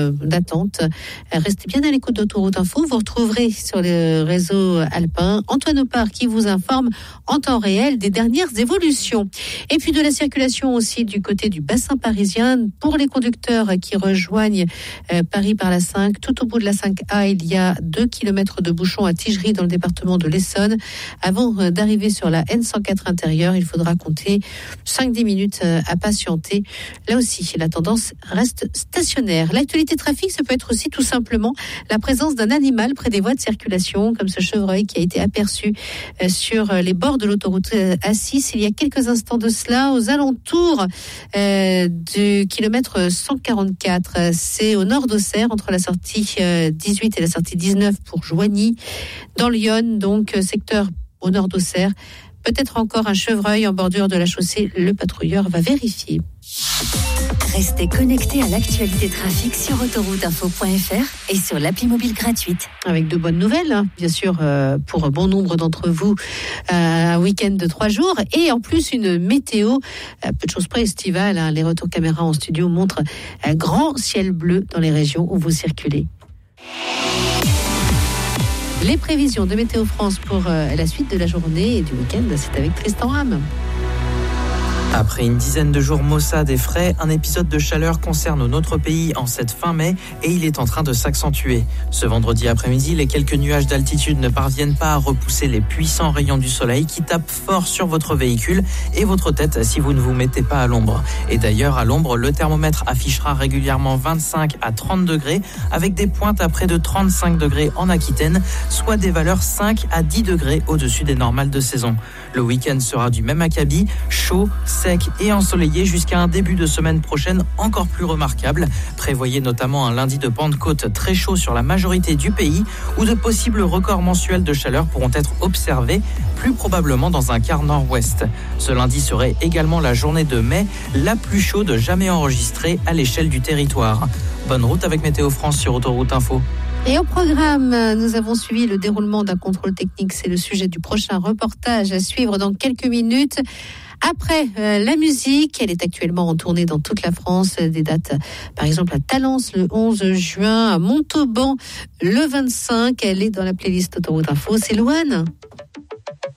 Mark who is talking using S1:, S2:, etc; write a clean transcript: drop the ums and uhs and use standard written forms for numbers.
S1: d'attente. Restez bien à l'écoute d'Autoroute Info. Vous retrouverez sur le réseau alpin Antoine Opar qui vous informe en temps réel des dernières évolutions. Et puis de la circulation aussi du côté du bassin parisien pour les conducteurs qui rejoignent Paris par la 5. Tout au bout de la 5A, il y a 2 km de bouchons à Tigerie dans le département de l'Essonne. Avant d'arriver sur la N104 intérieure, il faudra compter 5-10 minutes à patienter. Là aussi, la tendance reste stationnaire. L'actualité trafic, ça peut être aussi tout simplement la présence d'un animal près des voies de circulation, comme ce chevreuil qui a été aperçu sur les bords de l'autoroute A6 il y a quelques instants de cela, aux alentours du kilomètre 144. C'est au nord d'Auxerre, entre la sortie 18 et la sortie 19 pour Joigny, dans l'Yonne, donc secteur au nord d'Auxerre. Peut-être encore un chevreuil en bordure de la chaussée. Le patrouilleur va vérifier.
S2: Restez connectés à l'actualité trafic sur autorouteinfo.fr et sur l'appli mobile gratuite.
S1: Avec de bonnes nouvelles, bien sûr, pour bon nombre d'entre vous, un week-end de 3 jours et en plus une météo, peu de choses près estivale. Les retours caméra en studio montrent un grand ciel bleu dans les régions où vous circulez. Les prévisions de Météo France pour la suite de la journée et du week-end, c'est avec Tristan Ham.
S3: Après une dizaine de jours maussades et frais, un épisode de chaleur concerne notre pays en cette fin mai et il est en train de s'accentuer. Ce vendredi après-midi, les quelques nuages d'altitude ne parviennent pas à repousser les puissants rayons du soleil qui tapent fort sur votre véhicule et votre tête si vous ne vous mettez pas à l'ombre. Et d'ailleurs, à l'ombre, le thermomètre affichera régulièrement 25 à 30 degrés avec des pointes à près de 35 degrés en Aquitaine, soit des valeurs 5 à 10 degrés au-dessus des normales de saison. Le week-end sera du même acabit, chaud, sec et ensoleillé jusqu'à un début de semaine prochaine encore plus remarquable. Prévoyez notamment un lundi de Pentecôte très chaud sur la majorité du pays où de possibles records mensuels de chaleur pourront être observés, plus probablement dans un quart nord-ouest. Ce lundi serait également la journée de mai la plus chaude jamais enregistrée à l'échelle du territoire. Bonne route avec Météo France sur Autoroute Info.
S1: Et au programme, nous avons suivi le déroulement d'un contrôle technique. C'est le sujet du prochain reportage à suivre dans quelques minutes. Après la musique, elle est actuellement en tournée dans toute la France. Des dates, par exemple, à Talence le 11 juin, à Montauban le 25. Elle est dans la playlist Autoroute Info. C'est Louane.